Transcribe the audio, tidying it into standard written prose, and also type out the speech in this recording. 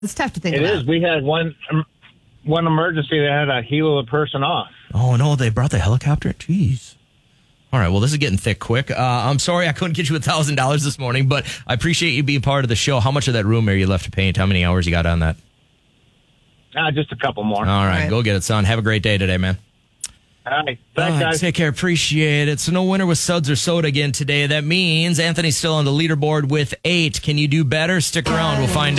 It's tough to think It about. is. We had one emergency that had to heal a person off. Oh, no, they brought the helicopter? Jeez. All right, well, this is getting thick quick. I'm sorry I couldn't get you $1,000 this morning, but I appreciate you being part of the show. How much of that room are you left to paint? How many hours you got on that? Just a couple more. All right, go get it, son. Have a great day today, man. All right. Thanks, guys. Take care. Appreciate it. So no winner with Suds or Soda again today. That means Anthony's still on the leaderboard with 8. Can you do better? Stick around. We'll find out.